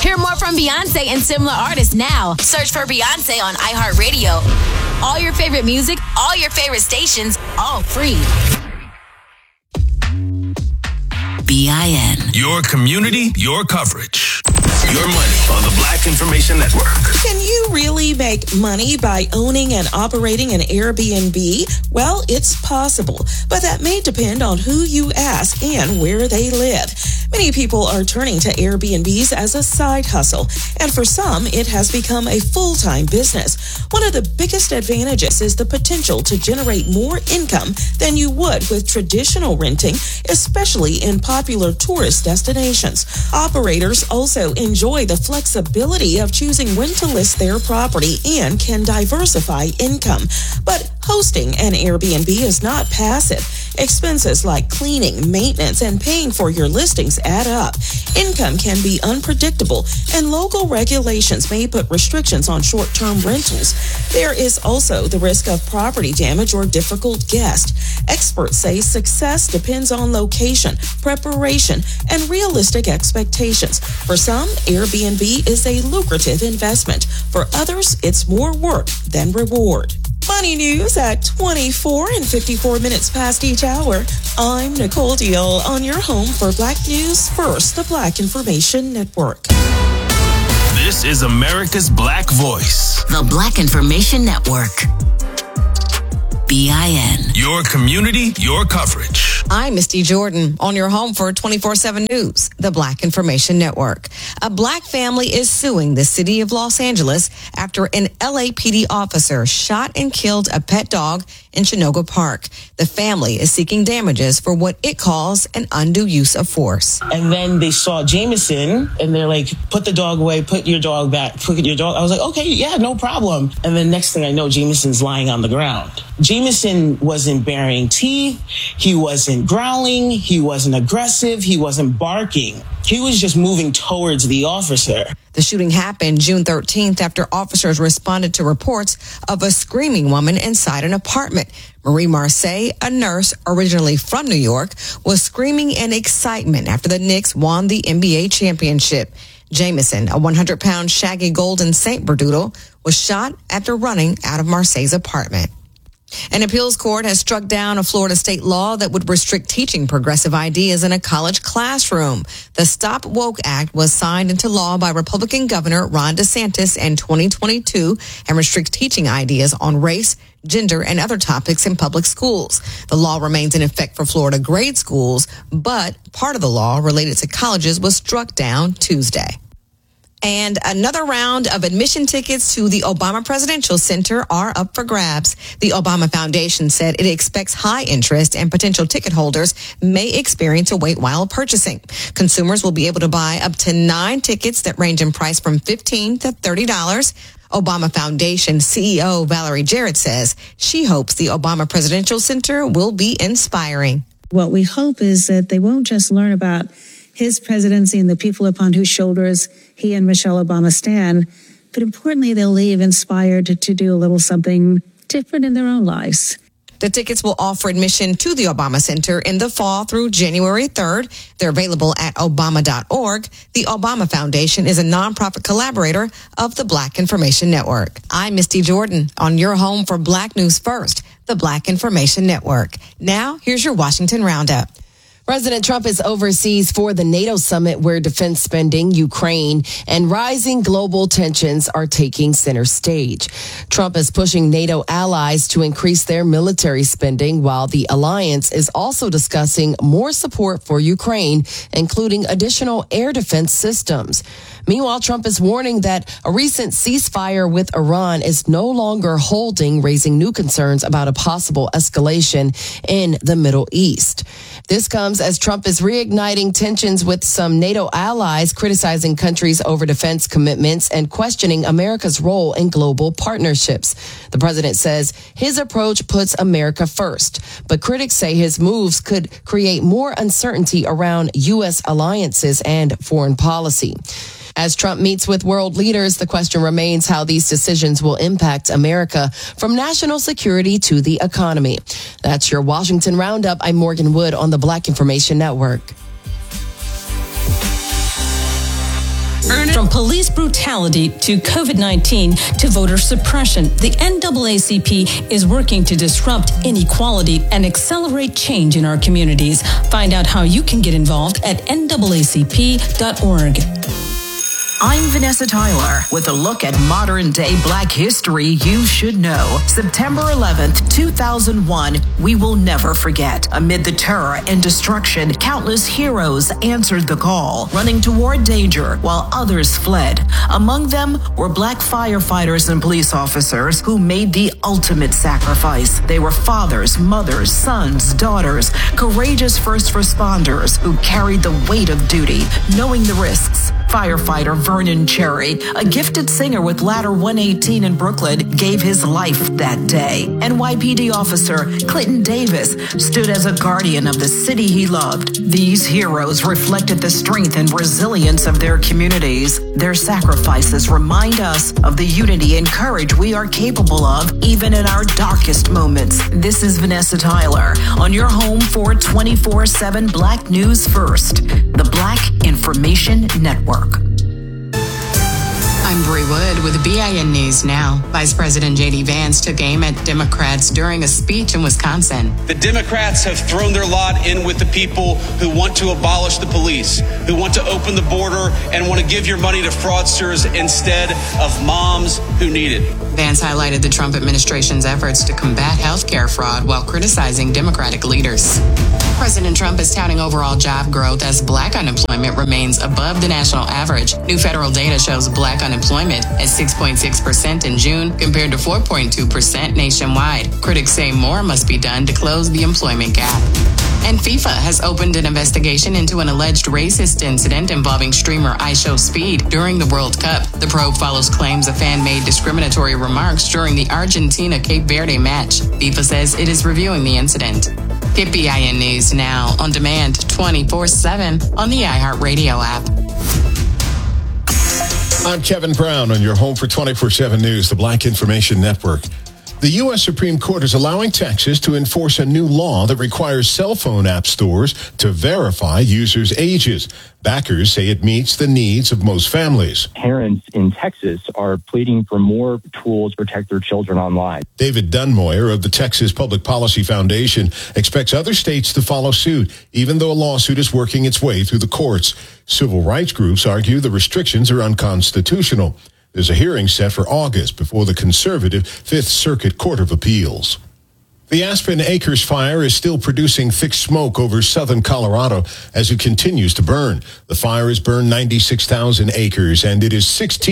Hear more from Beyonce and similar artists now. Search for Beyonce on iHeartRadio. All your favorite music, all your favorite stations, all free. BIN. Your community, your coverage. Your money on the Black Information Network. Can you really make money by owning and operating an Airbnb? Well, it's possible, but that may depend on who you ask and where they live. Many people are turning to Airbnbs as a side hustle, and for some, it has become a full-time business. One of the biggest advantages is the potential to generate more income than you would with traditional renting, especially in popular tourist destinations. Operators also enjoy the flexibility of choosing when to list their property and can diversify income. But hosting an Airbnb is not passive. Expenses like cleaning, maintenance, and paying for your listings add up. Income can be unpredictable, and local regulations may put restrictions on short-term rentals. There is also the risk of property damage or difficult guests. Experts say success depends on location, preparation, and realistic expectations. For some, Airbnb is a lucrative investment. For others, it's more work than reward. Money news at 24 and 54 minutes past each hour. I'm Nicole Deal on your home for Black News First, the Black Information Network. This is America's Black Voice. The Black Information Network. BIN. Your community, your coverage. I'm Misty Jordan on your home for 24/7 News, the Black Information Network. A Black family is suing the city of Los Angeles after an LAPD officer shot and killed a pet dog in Chinoga Park. The family is seeking damages for what it calls an undue use of force. And then they saw Jameson and they're like, put the dog away, put your dog back, put your dog. I was like, okay, yeah, no problem. And then next thing I know, Jameson's lying on the ground. Jameson wasn't baring teeth. He wasn't growling. He wasn't aggressive. He wasn't barking. He was just moving towards the officer. The shooting happened June 13th after officers responded to reports of a screaming woman inside an apartment. Marie Marseille, a nurse originally from New York, was screaming in excitement after the Knicks won the NBA championship. Jameson, a 100-pound shaggy golden Saint Berdoodle, was shot after running out of Marseille's apartment. An appeals court has struck down a Florida state law that would restrict teaching progressive ideas in a college classroom. The Stop Woke Act was signed into law by Republican Governor Ron DeSantis in 2022 and restricts teaching ideas on race, gender, and other topics in public schools. The law remains in effect for Florida grade schools, but part of the law related to colleges was struck down Tuesday. And another round of admission tickets to the Obama Presidential Center are up for grabs. The Obama Foundation said it expects high interest and potential ticket holders may experience a wait while purchasing. Consumers will be able to buy up to 9 tickets that range in price from $15 to $30. Obama Foundation CEO Valerie Jarrett says she hopes the Obama Presidential Center will be inspiring. What we hope is that they won't just learn about his presidency and the people upon whose shoulders he and Michelle Obama stand, but importantly, they'll leave inspired to do a little something different in their own lives. The tickets will offer admission to the Obama Center in the fall through January 3rd. They're available at obama.org. The Obama Foundation is a nonprofit collaborator of the Black Information Network. I'm Misty Jordan on your home for Black News First, the Black Information Network. Now, here's your Washington Roundup. President Trump is overseas for the NATO summit where defense spending, Ukraine, and rising global tensions are taking center stage. Trump is pushing NATO allies to increase their military spending, while the alliance is also discussing more support for Ukraine, including additional air defense systems. Meanwhile, Trump is warning that a recent ceasefire with Iran is no longer holding, raising new concerns about a possible escalation in the Middle East. This comes as Trump is reigniting tensions with some NATO allies, criticizing countries over defense commitments and questioning America's role in global partnerships. The president says his approach puts America first, but critics say his moves could create more uncertainty around U.S. alliances and foreign policy. As Trump meets with world leaders, the question remains how these decisions will impact America, from national security to the economy. That's your Washington Roundup. I'm Morgan Wood on the Black Information Network. Earn it. From police brutality to COVID-19 to voter suppression, the NAACP is working to disrupt inequality and accelerate change in our communities. Find out how you can get involved at NAACP.org. I'm Vanessa Tyler with a look at modern-day Black history you should know. September 11th, 2001, we will never forget. Amid the terror and destruction, countless heroes answered the call, running toward danger while others fled. Among them were Black firefighters and police officers who made the ultimate sacrifice. They were fathers, mothers, sons, daughters, courageous first responders who carried the weight of duty, knowing the risks. Firefighter Vernon Cherry, a gifted singer with Ladder 118 in Brooklyn, gave his life that day. NYPD officer Clinton Davis stood as a guardian of the city he loved. These heroes reflected the strength and resilience of their communities. Their sacrifices remind us of the unity and courage we are capable of, even in our darkest moments. This is Vanessa Tyler on your home for 24/7 Black News First, the Black Information Network. I'm Bree Wood with BIN News Now. Vice President J.D. Vance took aim at Democrats during a speech in Wisconsin. The Democrats have thrown their lot in with the people who want to abolish the police, who want to open the border and want to give your money to fraudsters instead of moms who need it. Vance highlighted the Trump administration's efforts to combat health care fraud while criticizing Democratic leaders. President Trump is touting overall job growth as Black unemployment remains above the national average. New federal data shows Black unemployment at 6.6% in June compared to 4.2% nationwide. Critics say more must be done to close the employment gap. And FIFA has opened an investigation into an alleged racist incident involving streamer IShowSpeed during the World Cup. The probe follows claims a fan made discriminatory remarks during the Argentina-Cape Verde match. FIFA says it is reviewing the incident. Get BIN News Now on demand 24/7 on the iHeartRadio app. I'm Kevin Brown on your home for 24/7 News, the Black Information Network. The U.S. Supreme Court is allowing Texas to enforce a new law that requires cell phone app stores to verify users' ages. Backers say it meets the needs of most families. Parents in Texas are pleading for more tools to protect their children online. David Dunmoyer of the Texas Public Policy Foundation expects other states to follow suit, even though a lawsuit is working its way through the courts. Civil rights groups argue the restrictions are unconstitutional. There's a hearing set for August before the conservative Fifth Circuit Court of Appeals. The Aspen Acres fire is still producing thick smoke over southern Colorado as it continues to burn. The fire has burned 96,000 acres and it is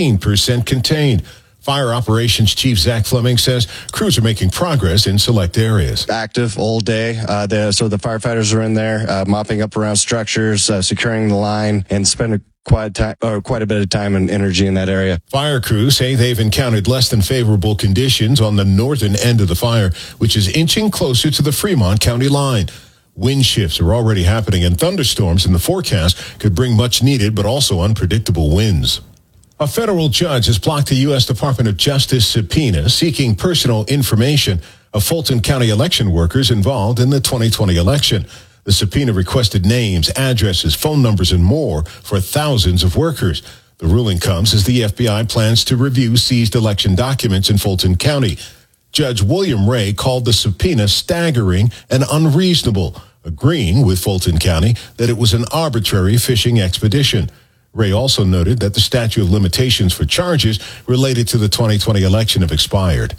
16% contained. Fire Operations Chief Zach Fleming says crews are making progress in select areas. Active all day. So the firefighters are in there mopping up around structures, securing the line, and spending quite a bit of time and energy in that area. Fire crews say they've encountered less than favorable conditions on the northern end of the fire, which is inching closer to the Fremont County line. Wind shifts are already happening and thunderstorms in the forecast could bring much needed but also unpredictable winds. A federal judge has blocked the U.S. Department of Justice subpoena seeking personal information of Fulton County election workers involved in the 2020 election. The subpoena requested names, addresses, phone numbers, and more for thousands of workers. The ruling comes as the FBI plans to review seized election documents in Fulton County. Judge William Ray called the subpoena staggering and unreasonable, agreeing with Fulton County that it was an arbitrary fishing expedition. Ray also noted that the statute of limitations for charges related to the 2020 election have expired.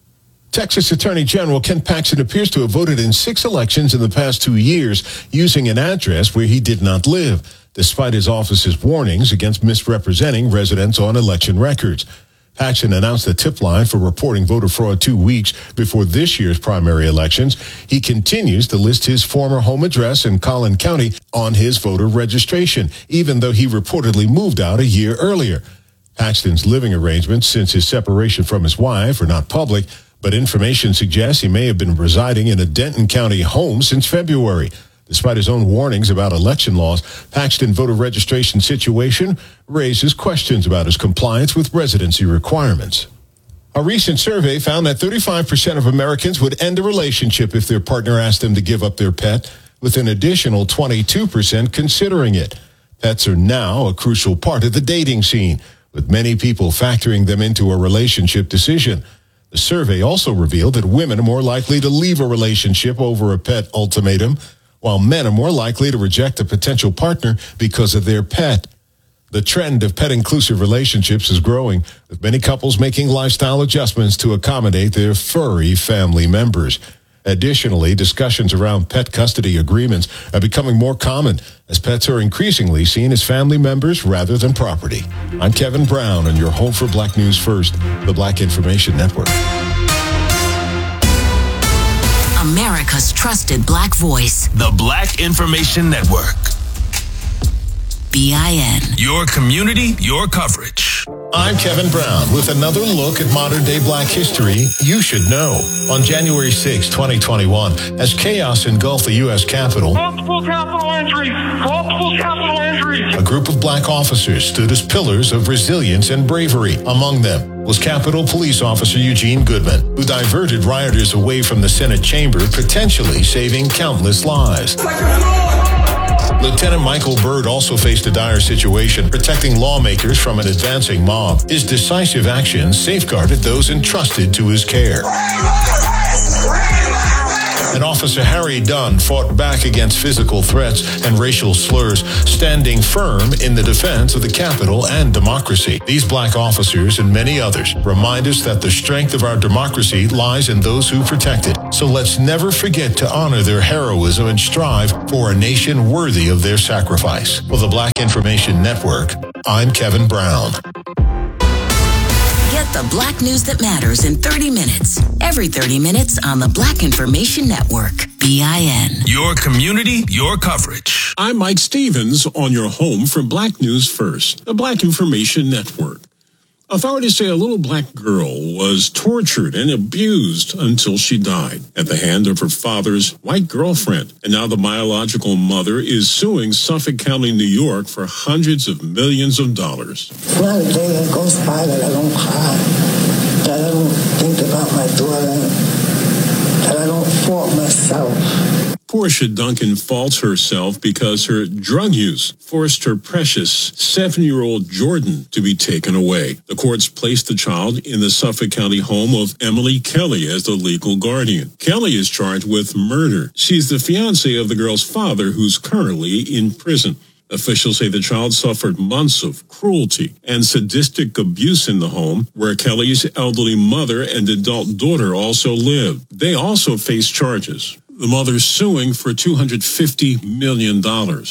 Texas Attorney General Ken Paxton appears to have voted in 6 elections in the past 2 years using an address where he did not live, despite his office's warnings against misrepresenting residents on election records. Paxton announced the tip line for reporting voter fraud 2 weeks before this year's primary elections. He continues to list his former home address in Collin County on his voter registration, even though he reportedly moved out a year earlier. Paxton's living arrangements since his separation from his wife are not public, but information suggests he may have been residing in a Denton County home since February. Despite his own warnings about election laws, Paxton's voter registration situation raises questions about his compliance with residency requirements. A recent survey found that 35% of Americans would end a relationship if their partner asked them to give up their pet, with an additional 22% considering it. Pets are now a crucial part of the dating scene, with many people factoring them into a relationship decision. The survey also revealed that women are more likely to leave a relationship over a pet ultimatum, while men are more likely to reject a potential partner because of their pet. The trend of pet-inclusive relationships is growing, with many couples making lifestyle adjustments to accommodate their furry family members. Additionally, discussions around pet custody agreements are becoming more common, as pets are increasingly seen as family members rather than property. I'm Kevin Brown, and your home for Black News First, the Black Information Network. America's trusted Black voice. The Black Information Network. BIN. Your community, your coverage. I'm Kevin Brown with another look at modern-day Black history you should know. On January 6, 2021, as chaos engulfed the U.S. Capitol, multiple capital injuries. A group of Black officers stood as pillars of resilience and bravery. Among them was Capitol Police Officer Eugene Goodman, who diverted rioters away from the Senate chamber, potentially saving countless lives. Lieutenant Michael Byrd also faced a dire situation, protecting lawmakers from an advancing mob. His decisive actions safeguarded those entrusted to his care. And Officer Harry Dunn fought back against physical threats and racial slurs, standing firm in the defense of the Capitol and democracy. These Black officers and many others remind us that the strength of our democracy lies in those who protect it. So let's never forget to honor their heroism and strive for a nation worthy of their sacrifice. For the Black Information Network, I'm Kevin Brown. Get the Black news that matters in 30 minutes. Every 30 minutes on the Black Information Network. BIN. Your community, your coverage. I'm Mike Stevens on your home for Black News First, the Black Information Network. Authorities say a little Black girl was tortured and abused until she died at the hand of her father's white girlfriend. And now the biological mother is suing Suffolk County, New York for hundreds of millions of dollars. Not a day that goes by that I don't cry, that I don't think about my daughter, that I don't fault myself. Portia Duncan faults herself because her drug use forced her precious 7-year-old Jordan to be taken away. The courts placed the child in the Suffolk County home of Emily Kelly as the legal guardian. Kelly is charged with murder. She's the fiancée of the girl's father, who's currently in prison. Officials say the child suffered months of cruelty and sadistic abuse in the home, where Kelly's elderly mother and adult daughter also lived. They also face charges. The mother's suing for $250 million.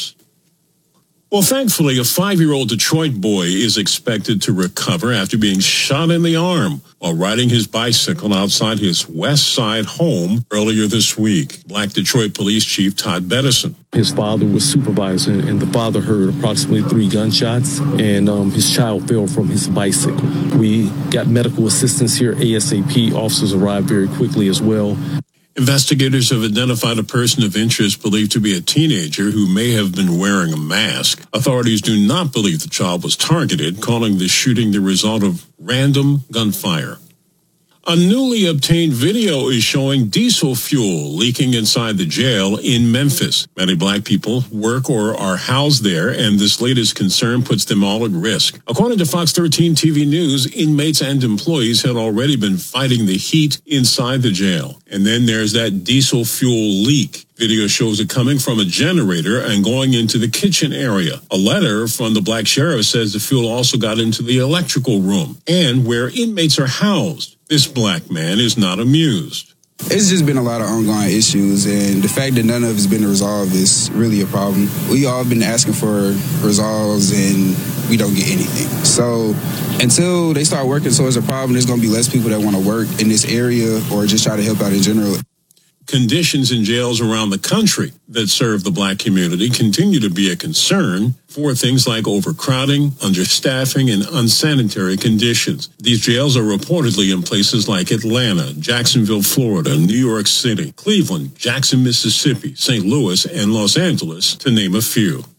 Well, thankfully, a 5-year-old Detroit boy is expected to recover after being shot in the arm while riding his bicycle outside his West Side home earlier this week. Black Detroit Police Chief Todd Bettison. His father was supervising, and the father heard approximately 3 gunshots, and his child fell from his bicycle. We got medical assistance here ASAP. Officers arrived very quickly as well. Investigators have identified a person of interest believed to be a teenager who may have been wearing a mask. Authorities do not believe the child was targeted, calling the shooting the result of random gunfire. A newly obtained video is showing diesel fuel leaking inside the jail in Memphis. Many Black people work or are housed there, and this latest concern puts them all at risk. According to Fox 13 TV News, inmates and employees had already been fighting the heat inside the jail. And then there's that diesel fuel leak. Video shows it coming from a generator and going into the kitchen area. A letter from the Black sheriff says the fuel also got into the electrical room and where inmates are housed. This Black man is not amused. It's just been a lot of ongoing issues, and the fact that none of it's been resolved is really a problem. We all been asking for resolves, and we don't get anything. So until they start working towards a problem, there's going to be less people that want to work in this area or just try to help out in general. Conditions in jails around the country that serve the Black community continue to be a concern for things like overcrowding, understaffing, and unsanitary conditions. These jails are reportedly in places like Atlanta, Jacksonville, Florida, New York City, Cleveland, Jackson, Mississippi, St. Louis, and Los Angeles, to name a few.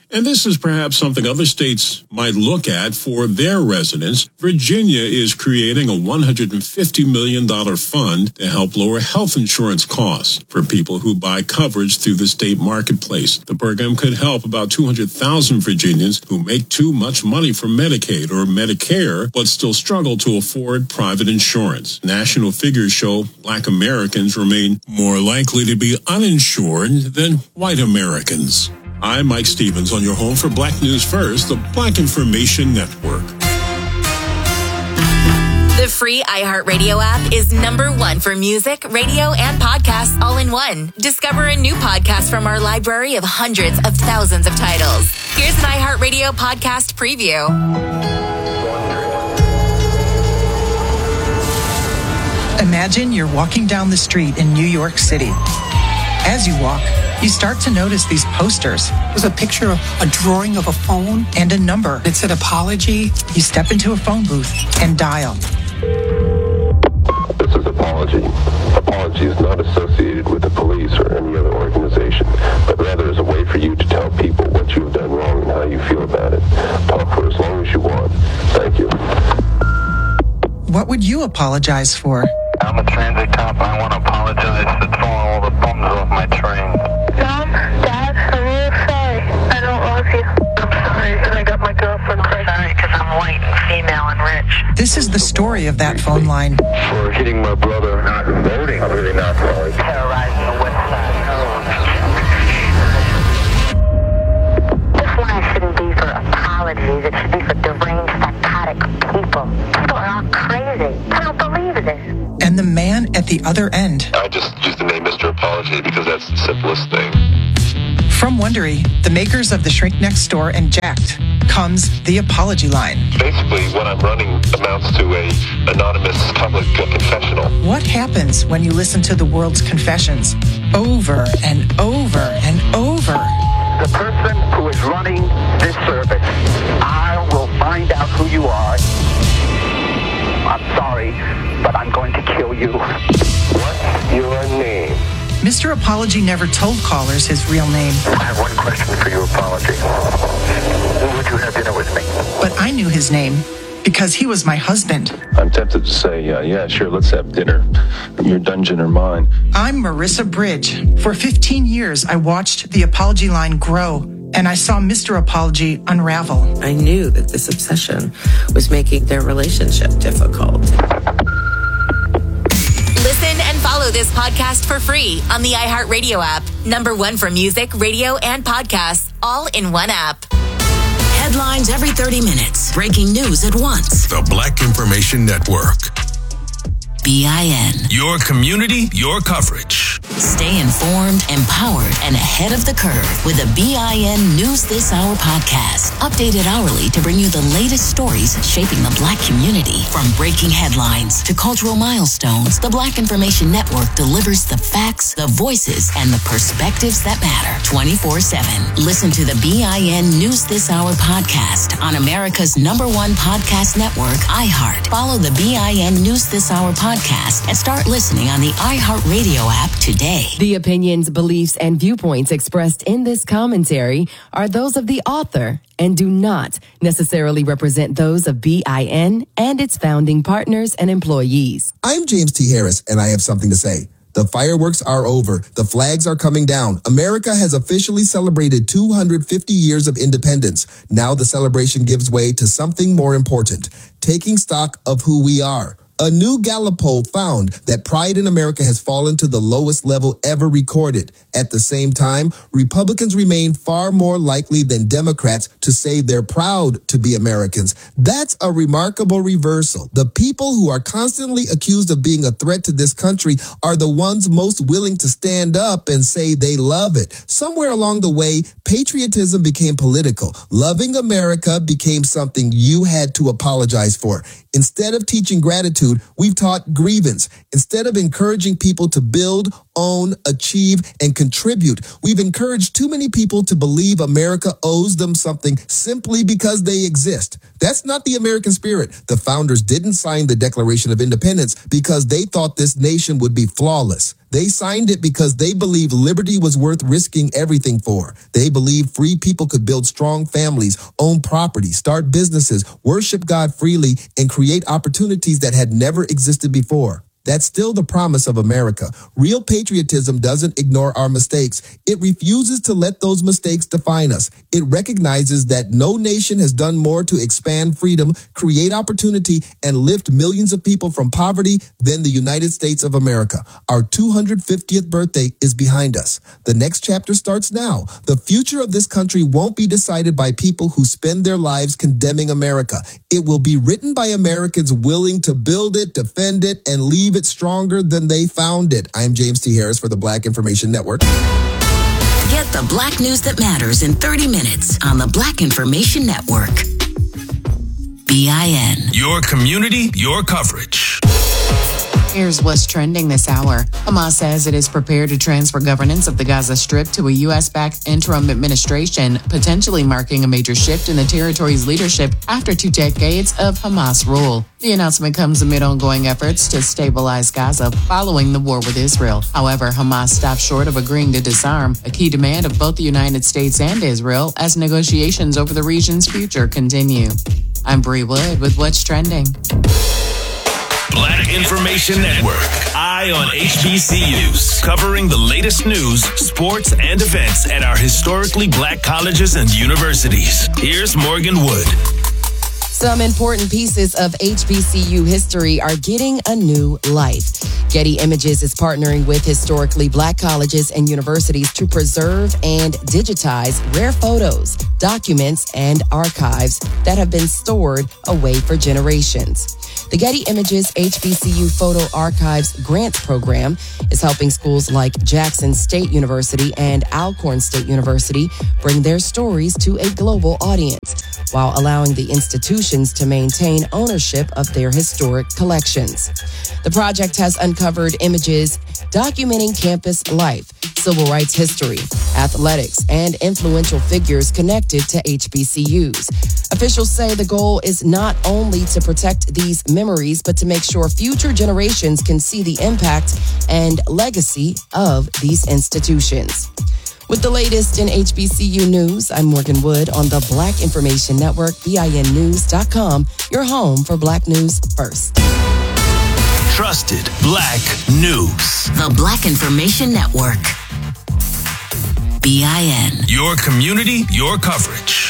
And this is perhaps something other states might look at for their residents. Virginia is creating a $150 million fund to help lower health insurance costs for people who buy coverage through the state marketplace. The program could help about 200,000 Virginians who make too much money from Medicaid or Medicare, but still struggle to afford private insurance. National figures show Black Americans remain more likely to be uninsured than white Americans. I'm Mike Stevens on your home for Black News First, the Black Information Network. The free iHeartRadio app is #1 for music, radio, and podcasts all in one. Discover a new podcast from our library of hundreds of thousands of titles. Here's an iHeartRadio podcast preview. Imagine you're walking down the street in New York City. As you walk, you start to notice these posters. There's a picture of a drawing of a phone and a number. It said apology. You step into a phone booth and dial. This is Apology. Apology is not associated with the police or any other organization, but rather is a way for you to tell people what you have done wrong and how you feel about it. Talk for as long as you want. Thank you. What would you apologize for? I'm a transit cop and I want to apologize for throwing all the bums off my train. Mom, Dad, I'm real sorry. I don't love you. I'm sorry because I got my girlfriend pregnant. Sorry because I'm white and female and rich. This is the story of that phone line. For hitting my brother, not voting, I'm really not sorry. Terrorizing the West Side. This line shouldn't be for apologies. It should be for deranged, psychotic people. People are all crazy. I don't believe this. And the man at the other end. I just use the name Mr. Apology because that's the simplest thing. From Wondery, the makers of The Shrink Next Door and Jacked, comes the Apology Line. Basically, what I'm running amounts to a anonymous public confessional. What happens when you listen to the world's confessions over and over and over? The person who is running this service, I will find out who you are. I'm sorry, but I'm going to kill you. What's your name? Mr. Apology never told callers his real name. I have one question for you, Apology. Would you have dinner with me? But I knew his name because he was my husband. I'm tempted to say, yeah, sure, let's have dinner. Your dungeon or mine. I'm Marissa Bridge. For 15 years, I watched the Apology Line grow, and I saw Mr. Apology unravel. I knew that this obsession was making their relationship difficult. Listen and follow this podcast for free on the iHeartRadio app. #1 for music, radio, and podcasts, all in one app. Headlines every 30 minutes. Breaking news at once. The Black Information Network. BIN. Your community, your coverage. Stay informed, empowered, and ahead of the curve with a BIN News This Hour podcast. Updated hourly to bring you the latest stories shaping the Black community. From breaking headlines to cultural milestones, the Black Information Network delivers the facts, the voices, and the perspectives that matter 24/7. Listen to the BIN News This Hour podcast on America's #1 podcast network, iHeart. Follow the BIN News This Hour podcast and start listening on the iHeartRadio app today. The opinions, beliefs, and viewpoints expressed in this commentary are those of the author and do not necessarily represent those of BIN and its founding partners and employees. I'm James T. Harris, and I have something to say. The fireworks are over. The flags are coming down. America has officially celebrated 250 years of independence. Now the celebration gives way to something more important, taking stock of who we are. A new Gallup poll found that pride in America has fallen to the lowest level ever recorded. At the same time, Republicans remain far more likely than Democrats to say they're proud to be Americans. That's a remarkable reversal. The people who are constantly accused of being a threat to this country are the ones most willing to stand up and say they love it. Somewhere along the way, patriotism became political. Loving America became something you had to apologize for. Instead of teaching gratitude, we've taught grievance. Instead of encouraging people to build, own, achieve, and contribute, we've encouraged too many people to believe America owes them something simply because they exist. That's not the American spirit. The founders didn't sign the Declaration of Independence because they thought this nation would be flawless. They signed it because they believe liberty was worth risking everything for. They believe free people could build strong families, own property, start businesses, worship God freely, and create opportunities that had never existed before. That's still the promise of America. Real patriotism doesn't ignore our mistakes. It refuses to let those mistakes define us. It recognizes that no nation has done more to expand freedom, create opportunity, and lift millions of people from poverty than the United States of America. Our 250th birthday is behind us. The next chapter starts now. The future of this country won't be decided by people who spend their lives condemning America. It will be written by Americans willing to build it, defend it, and leave it stronger than they found it. I'm James T. Harris for the Black Information Network. Get the Black news that matters in 30 minutes on the Black Information Network. BIN. Your community, your coverage. Here's what's trending this hour. Hamas says it is prepared to transfer governance of the Gaza Strip to a U.S.-backed interim administration, potentially marking a major shift in the territory's leadership after 2 decades of Hamas rule. The announcement comes amid ongoing efforts to stabilize Gaza following the war with Israel. However, Hamas stopped short of agreeing to disarm, a key demand of both the United States and Israel, as negotiations over the region's future continue. I'm Bree Wood with What's Trending. Black Information Network. Eye on HBCUs. Covering the latest news, sports, and events at our historically black colleges and universities. Here's Morgan Wood. Some important pieces of HBCU history are getting a new life. Getty Images is partnering with historically black colleges and universities to preserve and digitize rare photos, documents, and archives that have been stored away for generations. The Getty Images HBCU Photo Archives Grant Program is helping schools like Jackson State University and Alcorn State University bring their stories to a global audience, while allowing the institutions to maintain ownership of their historic collections. The project has uncovered images documenting campus life, civil rights history, athletics, and influential figures connected to HBCUs. Officials say the goal is not only to protect these memories, but to make sure future generations can see the impact and legacy of these institutions. With the latest in HBCU news, I'm Morgan Wood on the Black Information Network, BINnews.com, your home for Black news first. Trusted Black news. The Black Information Network. BIN. Your community, your coverage.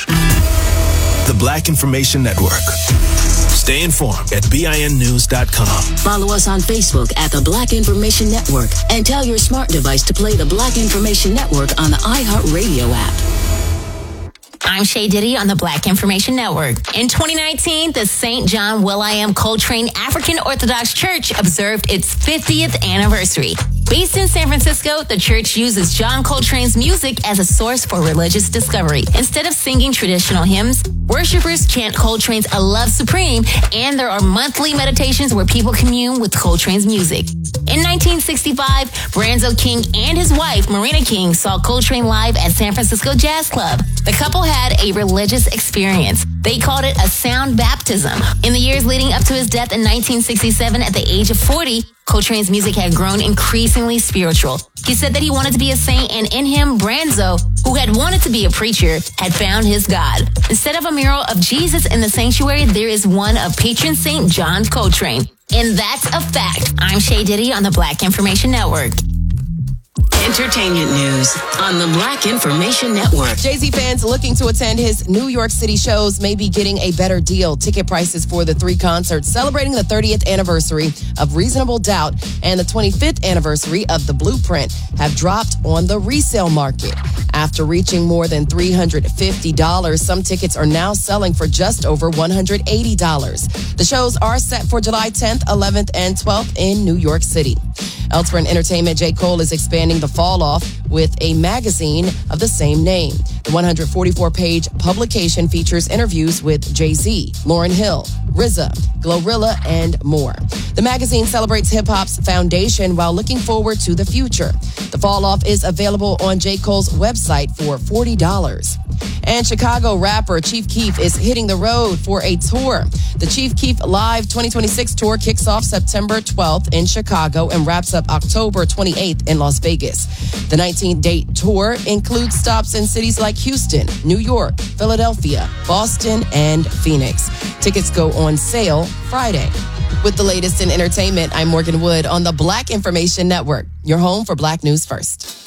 The Black Information Network. Stay informed at BINnews.com. Follow us on Facebook at the Black Information Network and tell your smart device to play the Black Information Network on the iHeartRadio app. I'm Shay Diddy on the Black Information Network. In 2019, the St. John Will.I.Am Coltrane African Orthodox Church observed its 50th anniversary. Based in San Francisco, the church uses John Coltrane's music as a source for religious discovery. Instead of singing traditional hymns, worshipers chant Coltrane's A Love Supreme, and there are monthly meditations where people commune with Coltrane's music. In 1965, Branzo King and his wife, Marina King, saw Coltrane live at San Francisco Jazz Club. The couple had a religious experience. They called it a sound baptism. In the years leading up to his death in 1967 at the age of 40, Coltrane's music had grown increasingly spiritual. He said that he wanted to be a saint, and in him, Branzo, who had wanted to be a preacher, had found his God. Instead of a mural of Jesus in the sanctuary, there is one of patron Saint John Coltrane. And that's a fact. I'm Shay Diddy on the Black Information Network. Entertainment news on the Black Information Network. Jay-Z fans looking to attend his New York City shows may be getting a better deal. Ticket prices for the 3 concerts celebrating the 30th anniversary of Reasonable Doubt and the 25th anniversary of The Blueprint have dropped on the resale market. After reaching more than $350, some tickets are now selling for just over $180. The shows are set for July 10th, 11th, and 12th in New York City. Elsewhere in entertainment, J. Cole is expanding the fall off with a magazine of the same name. The 144-page publication features interviews with Jay-Z, Lauryn Hill, RZA, Glorilla, and more. The magazine celebrates hip-hop's foundation while looking forward to the future. The fall off is available on J. Cole's website for $40. And Chicago rapper Chief Keef is hitting the road for a tour. The Chief Keef Live 2026 tour kicks off September 12th in Chicago and wraps up October 28th in Las Vegas. The 19-date tour includes stops in cities like Houston, New York, Philadelphia, Boston, and Phoenix. Tickets go on sale Friday. With the latest in entertainment, I'm Morgan Wood on the Black Information Network, your home for Black News First.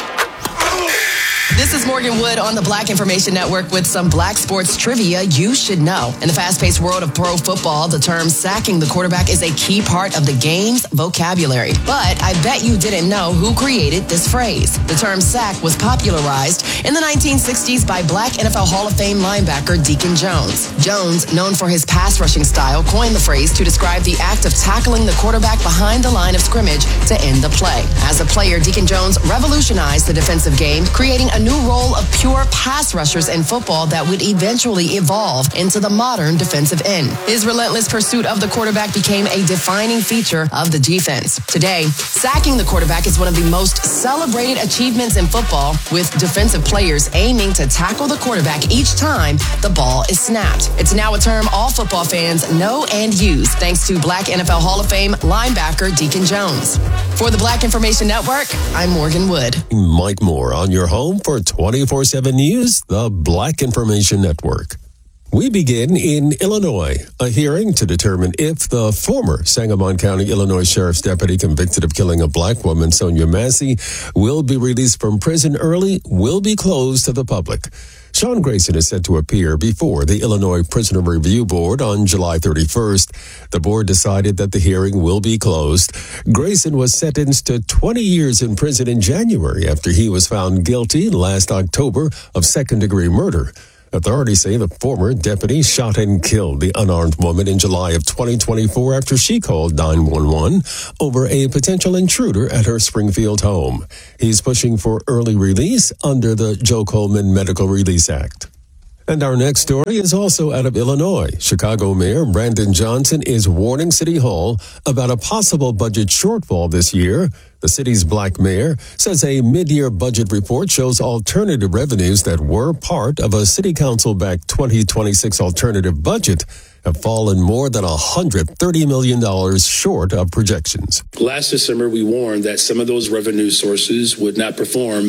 This is Morgan Wood on the Black Information Network with some Black sports trivia you should know. In the fast-paced world of pro football, the term sacking the quarterback is a key part of the game's vocabulary. But I bet you didn't know who created this phrase. The term sack was popularized in the 1960s by Black NFL Hall of Fame linebacker Deacon Jones. Jones, known for his pass-rushing style, coined the phrase to describe the act of tackling the quarterback behind the line of scrimmage to end the play. As a player, Deacon Jones revolutionized the defensive game, creating a new role of pure pass rushers in football that would eventually evolve into the modern defensive end. His relentless pursuit of the quarterback became a defining feature of the defense. Today, sacking the quarterback is one of the most celebrated achievements in football, with defensive players aiming to tackle the quarterback each time the ball is snapped. It's now a term all football fans know and use, thanks to Black NFL Hall of Fame linebacker Deacon Jones. For the Black Information Network, I'm Morgan Wood. Mike Moore on your home for 24/7 News, the Black Information Network. We begin in Illinois, a hearing to determine if the former Sangamon County, Illinois Sheriff's deputy convicted of killing a black woman, Sonia Massey, will be released from prison early, will be closed to the public. Sean Grayson is set to appear before the Illinois Prisoner Review Board on July 31st. The board decided that the hearing will be closed. Grayson was sentenced to 20 years in prison in January after he was found guilty last October of second-degree murder. Authorities say the former deputy shot and killed the unarmed woman in July of 2024 after she called 911 over a potential intruder at her Springfield home. He's pushing for early release under the Joe Coleman Medical Release Act. And our next story is also out of Illinois. Chicago Mayor Brandon Johnson is warning City Hall about a possible budget shortfall this year. The city's black mayor says a mid-year budget report shows alternative revenues that were part of a city council-backed 2026 alternative budget have fallen more than $130 million short of projections. Last December, we warned that some of those revenue sources would not perform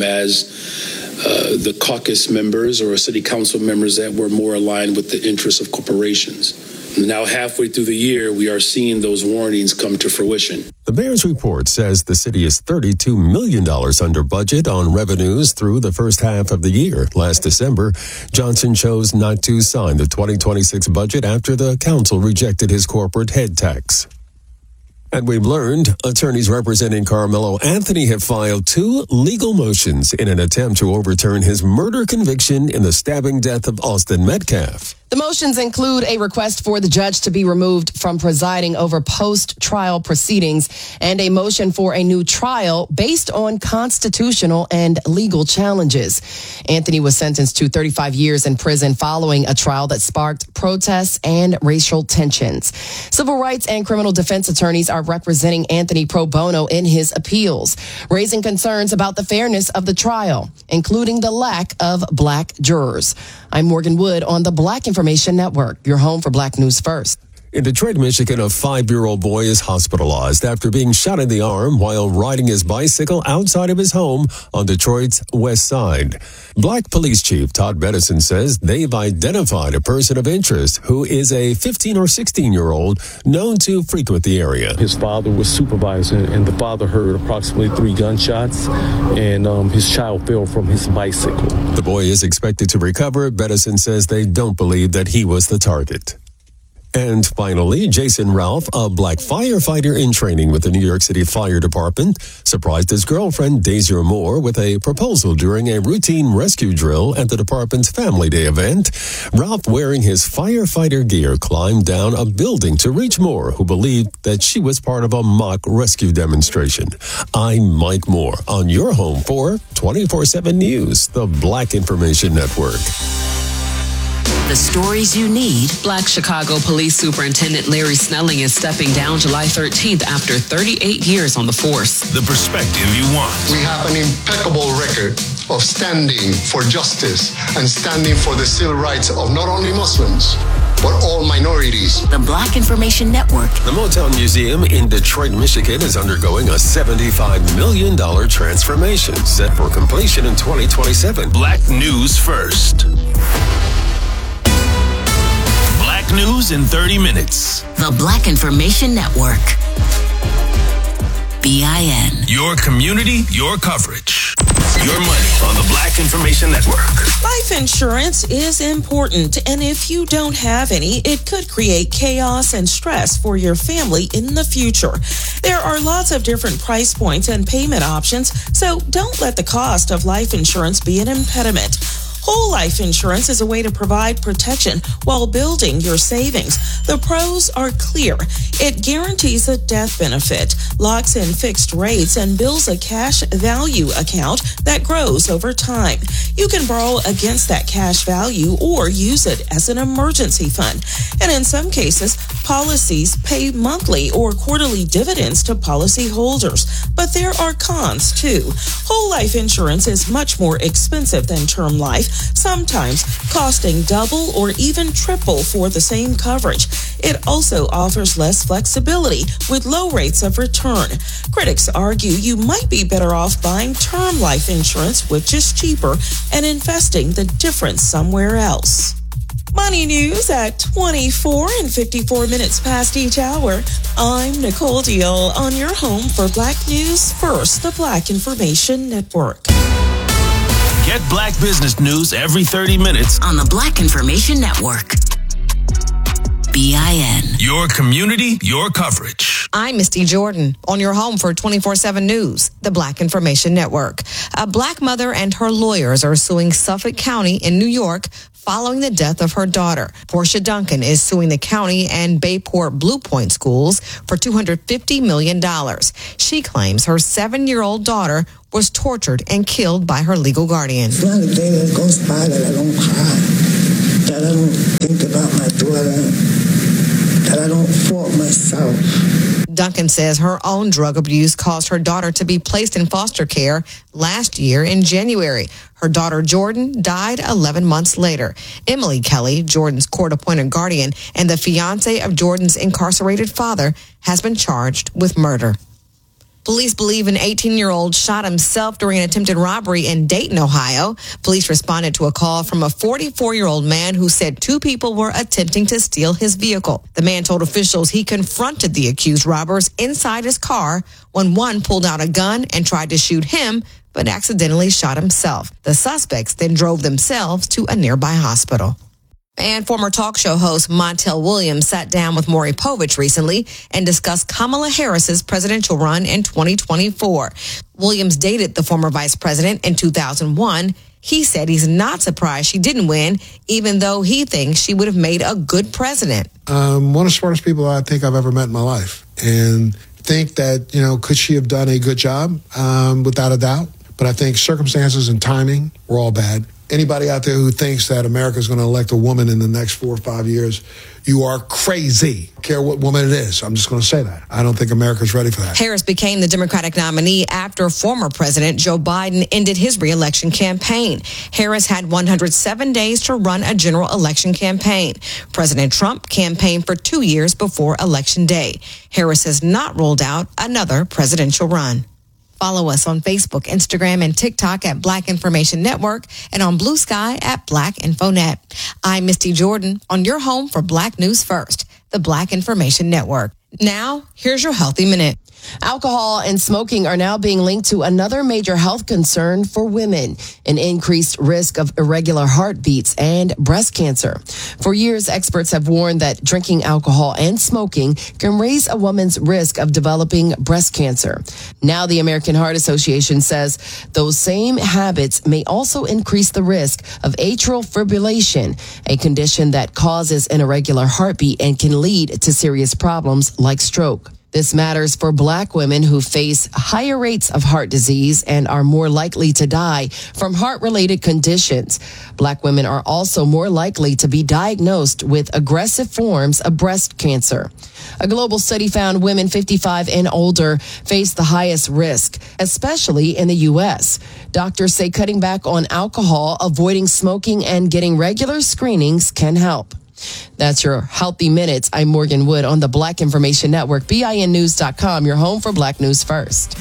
as the caucus members or city council members that were more aligned with the interests of corporations. Now, halfway through the year, we are seeing those warnings come to fruition. The mayor's report says the city is $32 million under budget on revenues through the first half of the year. Last December, Johnson chose not to sign the 2026 budget after the council rejected his corporate head tax. And we've learned attorneys representing Carmelo Anthony have filed 2 legal motions in an attempt to overturn his murder conviction in the stabbing death of Austin Metcalf. The motions include a request for the judge to be removed from presiding over post-trial proceedings and a motion for a new trial based on constitutional and legal challenges. Anthony was sentenced to 35 years in prison following a trial that sparked protests and racial tensions. Civil rights and criminal defense attorneys are representing Anthony pro bono in his appeals, raising concerns about the fairness of the trial, including the lack of black jurors. I'm Morgan Wood on the Black Information Network, your home for Black News First. In Detroit, Michigan, a 5-year-old boy is hospitalized after being shot in the arm while riding his bicycle outside of his home on Detroit's west side. Black Police Chief Todd Bedison says they've identified a person of interest who is a 15 or 16-year-old known to frequent the area. His father was supervising, and the father heard approximately 3 gunshots, and his child fell from his bicycle. The boy is expected to recover. Bedison says they don't believe that he was the target. And finally, Jason Ralph, a black firefighter in training with the New York City Fire Department, surprised his girlfriend, Daisy Moore, with a proposal during a routine rescue drill at the department's Family Day event. Ralph, wearing his firefighter gear, climbed down a building to reach Moore, who believed that she was part of a mock rescue demonstration. I'm Mike Moore on your home for 24/7 News, the Black Information Network. The stories you need. Black Chicago Police Superintendent Larry Snelling is stepping down July 13th after 38 years on the force. The perspective you want. We have an impeccable record of standing for justice and standing for the civil rights of not only Muslims, but all minorities. The Black Information Network. The Motown Museum in Detroit, Michigan is undergoing a $75 million transformation set for completion in 2027. Black News First. Black News in 30 minutes. The Black Information Network. BIN. Your community, your coverage. Your money on the Black Information Network. Life insurance is important, and if you don't have any, it could create chaos and stress for your family in the future. There are lots of different price points and payment options, so don't let the cost of life insurance be an impediment. Whole life insurance is a way to provide protection while building your savings. The pros are clear. It guarantees a death benefit, locks in fixed rates, and builds a cash value account that grows over time. You can borrow against that cash value or use it as an emergency fund. And in some cases, policies pay monthly or quarterly dividends to policy holders. But there are cons too. Whole life insurance is much more expensive than term life, sometimes costing double or even triple for the same coverage. It also offers less flexibility with low rates of return. Critics argue you might be better off buying term life insurance, which is cheaper, and investing the difference somewhere else. Money news at 24 and 54 minutes past each hour. I'm Nicole Deal on your home for Black News First, the Black Information Network. Get Black business news every 30 minutes on the Black Information Network. BIN. Your community, your coverage. I'm Misty Jordan on your home for 24/7 News, the Black Information Network. A Black mother and her lawyers are suing Suffolk County in New York following the death of her daughter. Portia Duncan is suing the county and Bayport Blue Point schools for $250 million. She claims her 7-year-old daughter was tortured and killed by her legal guardian. It's not a day that goes by that I don't cry, that I don't think about my daughter, that I don't fault myself. Duncan says her own drug abuse caused her daughter to be placed in foster care last year in January. Her daughter, Jordan, died 11 months later. Emily Kelly, Jordan's court-appointed guardian and the fiance of Jordan's incarcerated father, has been charged with murder. Police believe an 18-year-old shot himself during an attempted robbery in Dayton, Ohio. Police responded to a call from a 44-year-old man who said 2 people were attempting to steal his vehicle. The man told officials he confronted the accused robbers inside his car when one pulled out a gun and tried to shoot him, but accidentally shot himself. The suspects then drove themselves to a nearby hospital. And former talk show host Montel Williams sat down with Maury Povich recently and discussed Kamala Harris's presidential run in 2024. Williams dated the former vice president in 2001. He said he's not surprised she didn't win, even though he thinks she would have made a good president. One of the smartest people I think I've ever met in my life. And think that, could she have done a good job? Without a doubt. But I think circumstances and timing were all bad. Anybody out there who thinks that America is going to elect a woman in the next 4 or 5 years, you are crazy. I don't care what woman it is. I'm just going to say that. I don't think America's ready for that. Harris became the Democratic nominee after former President Joe Biden ended his re-election campaign. Harris had 107 days to run a general election campaign. President Trump campaigned for 2 years before Election Day. Harris has not ruled out another presidential run. Follow us on Facebook, Instagram, and TikTok at Black Information Network and on Blue Sky at Black InfoNet. I'm Misty Jordan on your home for Black News First, the Black Information Network. Now, here's your Healthy Minute. Alcohol and smoking are now being linked to another major health concern for women, an increased risk of irregular heartbeats and breast cancer. For years, experts have warned that drinking alcohol and smoking can raise a woman's risk of developing breast cancer. Now, the American Heart Association says those same habits may also increase the risk of atrial fibrillation, a condition that causes an irregular heartbeat and can lead to serious problems like stroke. This matters for Black women who face higher rates of heart disease and are more likely to die from heart-related conditions. Black women are also more likely to be diagnosed with aggressive forms of breast cancer. A global study found women 55 and older face the highest risk, especially in the U.S. Doctors say cutting back on alcohol, avoiding smoking, and getting regular screenings can help. That's your Healthy Minutes. I'm Morgan Wood on the Black Information Network, BINnews.com, your home for Black News First.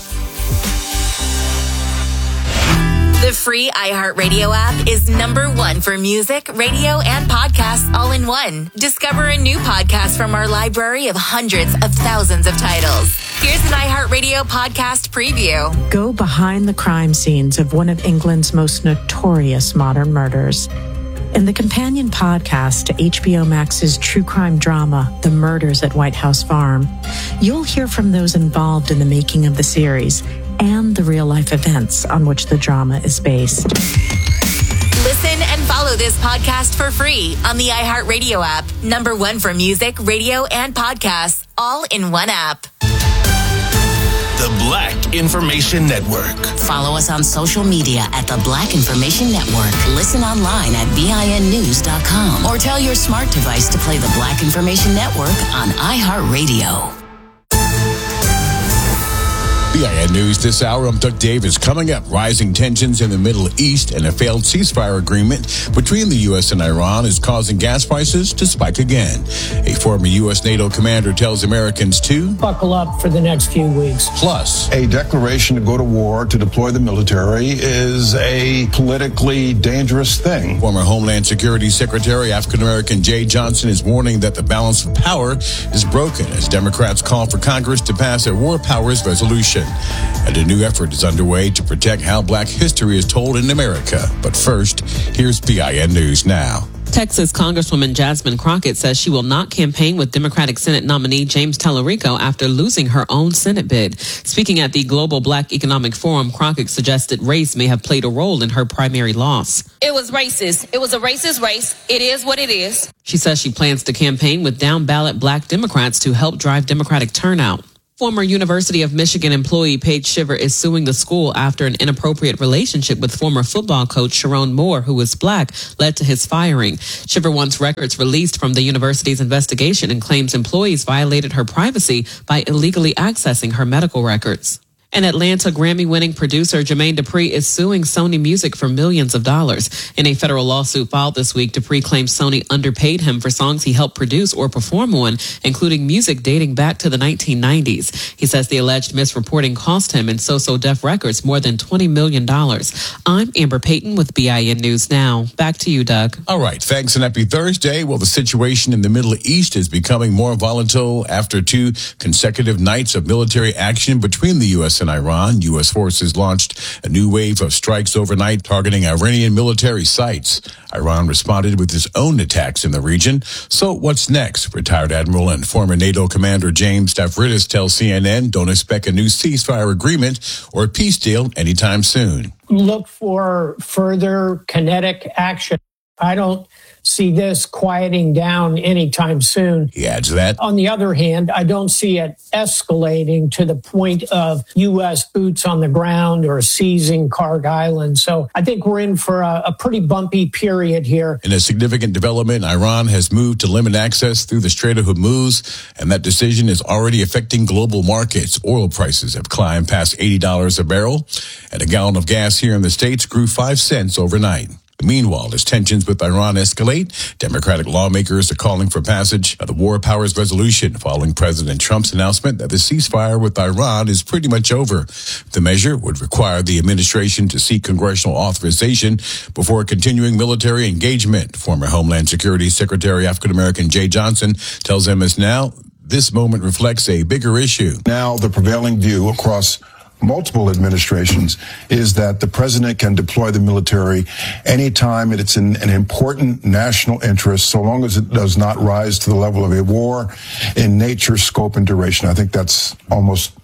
The free iHeartRadio app is #1 for music, radio, and podcasts all in one. Discover a new podcast from our library of hundreds of thousands of titles. Here's an iHeartRadio podcast preview. Go behind the crime scenes of one of England's most notorious modern murders. In the companion podcast to HBO Max's true crime drama, The Murders at White House Farm, you'll hear from those involved in the making of the series and the real-life events on which the drama is based. Listen and follow this podcast for free on the iHeartRadio app. #1 for music, radio, and podcasts, all in one app. The Black Information Network. Follow us on social media at the Black Information Network. Listen online at BINnews.com or tell your smart device to play the Black Information Network on iHeartRadio. BIN News this hour. I'm Doug Davis. Coming up, rising tensions in the Middle East and a failed ceasefire agreement between the U.S. and Iran is causing gas prices to spike again. A former U.S. NATO commander tells Americans to buckle up for the next few weeks. Plus, a declaration to go to war, to deploy the military, is a politically dangerous thing. Former Homeland Security Secretary African-American Jay Johnson is warning that the balance of power is broken as Democrats call for Congress to pass a war powers resolution. And a new effort is underway to protect how Black history is told in America. But first, here's BIN News Now. Texas Congresswoman Jasmine Crockett says she will not campaign with Democratic Senate nominee James Tallarico after losing her own Senate bid. Speaking at the Global Black Economic Forum, Crockett suggested race may have played a role in her primary loss. It was racist. It was a racist race. It is what it is. She says she plans to campaign with down-ballot Black Democrats to help drive Democratic turnout. Former University of Michigan employee Paige Shiver is suing the school after an inappropriate relationship with former football coach Sharon Moore, who is Black, led to his firing. Shiver wants records released from the university's investigation and claims employees violated her privacy by illegally accessing her medical records. An Atlanta Grammy-winning producer, Jermaine Dupri, is suing Sony Music for millions of dollars. In a federal lawsuit filed this week, Dupri claims Sony underpaid him for songs he helped produce or perform on, including music dating back to the 1990s. He says the alleged misreporting cost him and So Def Records more than $20 million. I'm Amber Payton with BIN News Now. Back to you, Doug. All right. Thanks, and happy Thursday. Well, the situation in the Middle East is becoming more volatile after 2 consecutive nights of military action between the U.S. and Iran. U.S. forces launched a new wave of strikes overnight targeting Iranian military sites. Iran responded with its own attacks in the region. So what's next? Retired Admiral and former NATO Commander James Stavridis tells CNN don't expect a new ceasefire agreement or a peace deal anytime soon. Look for further kinetic action. I don't see this quieting down anytime soon. He adds that. On the other hand, I don't see it escalating to the point of U.S. boots on the ground or seizing Karg Island. So I think we're in for a pretty bumpy period here. In a significant development, Iran has moved to limit access through the Strait of Hormuz, and that decision is already affecting global markets. Oil prices have climbed past $80 a barrel, and a gallon of gas here in the States grew 5 cents overnight. Meanwhile, as tensions with Iran escalate, Democratic lawmakers are calling for passage of the War Powers Resolution following President Trump's announcement that the ceasefire with Iran is pretty much over. The measure would require the administration to seek congressional authorization before continuing military engagement. Former Homeland Security Secretary African-American Jay Johnson tells MS Now this moment reflects a bigger issue. Now, the prevailing view across multiple administrations is that the president can deploy the military anytime it's in an important national interest, so long as it does not rise to the level of a war in nature, scope, and duration. I think that's almost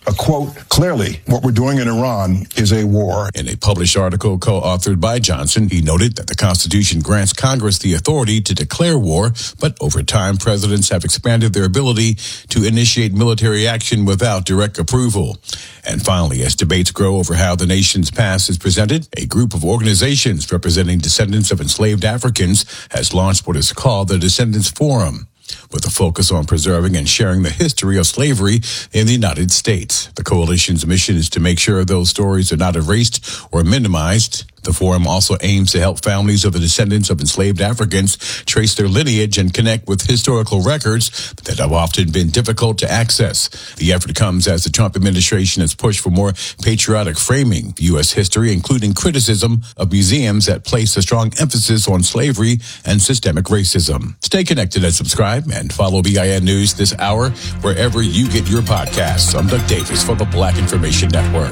A quote, clearly, what we're doing in Iran is a war. In a published article co-authored by Johnson, he noted that the Constitution grants Congress the authority to declare war, but over time, presidents have expanded their ability to initiate military action without direct approval. And finally, as debates grow over how the nation's past is presented, a group of organizations representing descendants of enslaved Africans has launched what is called the Descendants Forum, with a focus on preserving and sharing the history of slavery in the United States. The coalition's mission is to make sure those stories are not erased or minimized. The forum also aims to help families of the descendants of enslaved Africans trace their lineage and connect with historical records that have often been difficult to access. The effort comes as the Trump administration has pushed for more patriotic framing of U.S. history, including criticism of museums that place a strong emphasis on slavery and systemic racism. Stay connected and subscribe, and follow BIN News this hour wherever you get your podcasts. I'm Doug Davis for the Black Information Network.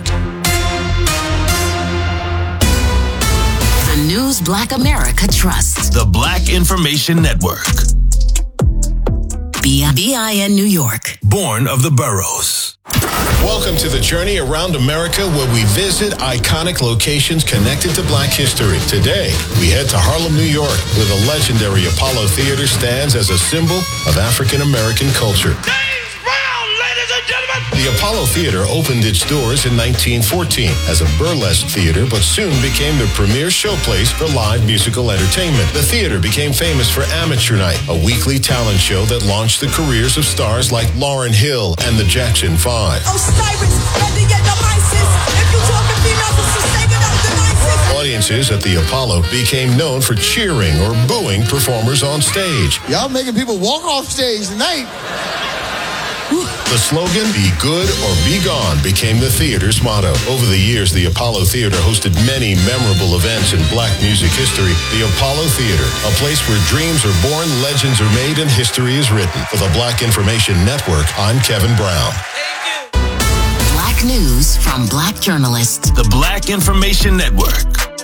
News Black America trusts. The Black Information Network. BIN New York. Born of the boroughs. Welcome to the journey around America, where we visit iconic locations connected to Black history. Today, we head to Harlem, New York, where the legendary Apollo Theater stands as a symbol of African American culture. The Apollo Theater opened its doors in 1914 as a burlesque theater, but soon became the premier showplace for live musical entertainment. The theater became famous for Amateur Night, a weekly talent show that launched the careers of stars like Lauryn Hill and the Jackson 5. Audiences at the Apollo became known for cheering or booing performers on stage. Y'all making people walk off stage tonight. The slogan, "Be good or be gone," became the theater's motto. Over the years, the Apollo Theater hosted many memorable events in Black music history. The Apollo Theater, a place where dreams are born, legends are made, and history is written. For the Black Information Network, I'm Kevin Brown. Black news from Black journalists. The Black Information Network.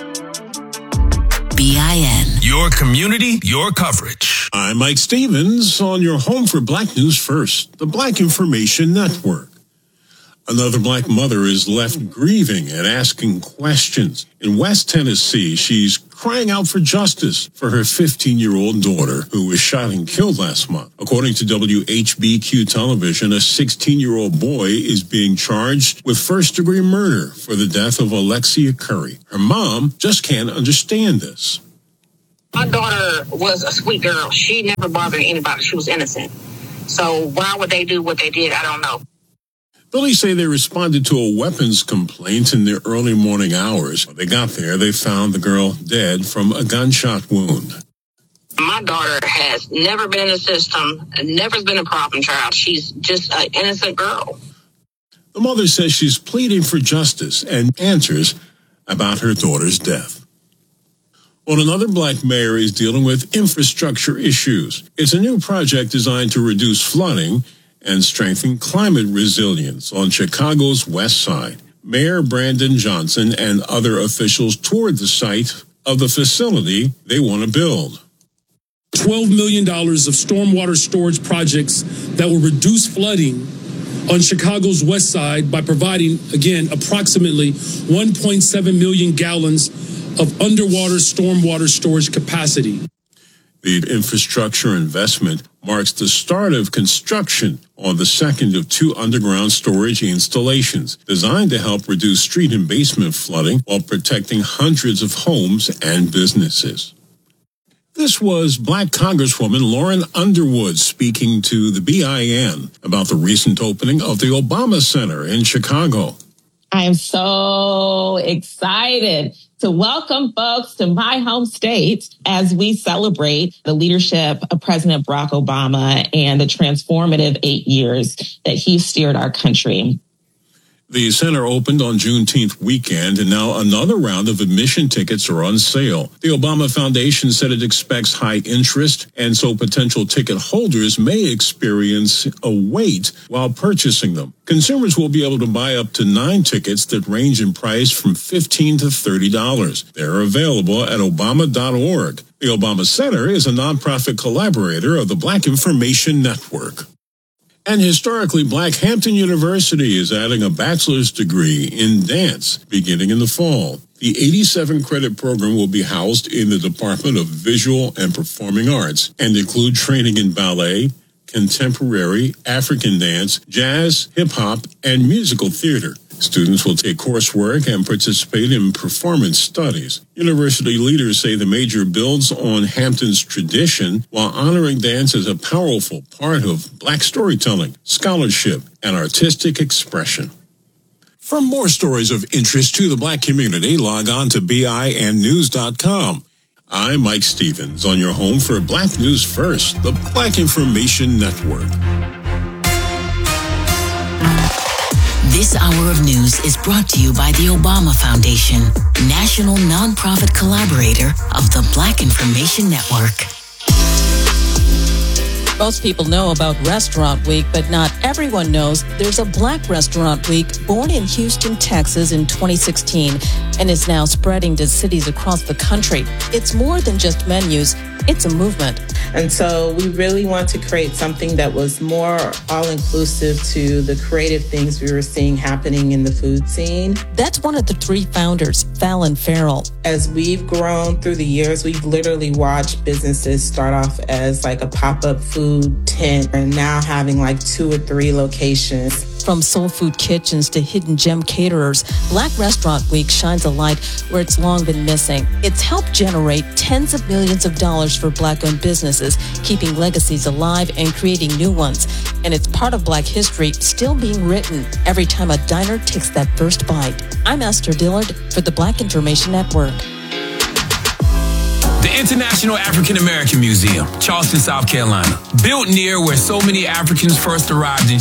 BIN. Your community, your coverage. I'm Mike Stevens on your home for Black News First, the Black Information Network. Another Black mother is left grieving and asking questions. In West Tennessee, she's crying out for justice for her 15-year-old daughter who was shot and killed last month. According to WHBQ television, a 16-year-old boy is being charged with first-degree murder for the death of Alexia Curry. Her mom just can't understand this. My daughter was a sweet girl. She never bothered anybody. She was innocent. So why would they do what they did? I don't know. Police say they responded to a weapons complaint in the early morning hours. When they got there, they found the girl dead from a gunshot wound. My daughter has never been in the system, never been a problem child. She's just an innocent girl. The mother says she's pleading for justice and answers about her daughter's death. Well, another Black mayor is dealing with infrastructure issues. It's a new project designed to reduce flooding and strengthen climate resilience on Chicago's west side. Mayor Brandon Johnson and other officials toured the site of the facility they want to build. $12 million of stormwater storage projects that will reduce flooding on Chicago's west side by providing, again, approximately 1.7 million gallons of underwater stormwater storage capacity. The infrastructure investment marks the start of construction on the second of two underground storage installations designed to help reduce street and basement flooding while protecting hundreds of homes and businesses. This was Black Congresswoman Lauren Underwood speaking to the BIN about the recent opening of the Obama Center in Chicago. I am so excited to welcome folks to my home state as we celebrate the leadership of President Barack Obama and the transformative 8 years that he steered our country. The center opened on Juneteenth weekend, and now another round of admission tickets are on sale. The Obama Foundation said it expects high interest, and so potential ticket holders may experience a wait while purchasing them. Consumers will be able to buy up to 9 tickets that range in price from $15 to $30. They're available at Obama.org. The Obama Center is a nonprofit collaborator of the Black Information Network. And historically black Hampton University is adding a bachelor's degree in dance beginning in the fall. The 87-credit program will be housed in the Department of Visual and Performing Arts and include training in ballet, contemporary, African dance, jazz, hip-hop, and musical theater. Students will take coursework and participate in performance studies. University leaders say the major builds on Hampton's tradition while honoring dance as a powerful part of black storytelling, scholarship, and artistic expression. For more stories of interest to the black community, log on to BINnews.com. I'm Mike Stevens on your home for Black News First, the Black Information Network. This hour of news is brought to you by the Obama Foundation, national nonprofit collaborator of the Black Information Network. Most people know about Restaurant Week, but not everyone knows there's a Black Restaurant Week born in Houston, Texas in 2016 and is now spreading to cities across the country. It's more than just menus. It's a movement. And so we really want to create something that was more all-inclusive to the creative things we were seeing happening in the food scene. That's one of the three founders, Fallon Farrell. As we've grown through the years, we've literally watched businesses start off as like a pop-up food tent and now having like 2 or 3 locations. From soul food kitchens to hidden gem caterers, Black Restaurant Week shines a light where it's long been missing. It's helped generate tens of millions of dollars for Black-owned businesses, keeping legacies alive and creating new ones. And it's part of Black history still being written every time a diner takes that first bite. I'm Esther Dillard for the Black Information Network. The International African American Museum, Charleston, South Carolina. Built near where so many Africans first arrived in